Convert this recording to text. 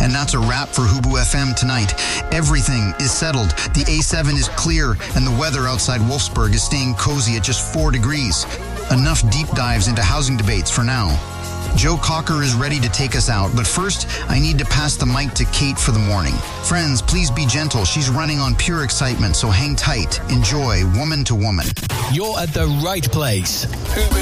And that's a wrap for Hubu FM tonight. Everything is settled. The A7 is clear, and the weather outside Wolfsburg is staying cozy at just 4 degrees. Enough deep dives into housing debates for now. Joe Cocker is ready to take us out, but first, I need to pass the mic to Kate for the morning. Friends, please be gentle. She's running on pure excitement, so hang tight. Enjoy Woman to Woman. You're at the right place.